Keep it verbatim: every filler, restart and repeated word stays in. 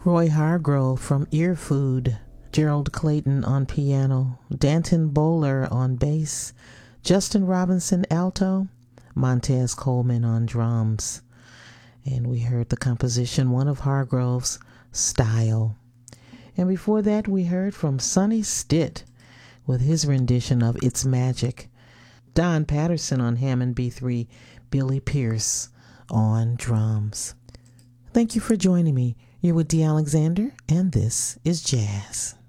Roy Hargrove from Ear Food, Gerald Clayton on piano, Danton Bowler on bass, Justin Robinson alto, Montez Coleman on drums. And we heard the composition, one of Hargrove's, Style. And before that, we heard from Sonny Stitt with his rendition of It's Magic, Don Patterson on Hammond B three, Billy Pierce on drums. Thank you for joining me. You're with Dee Alexander, and this is Jazz.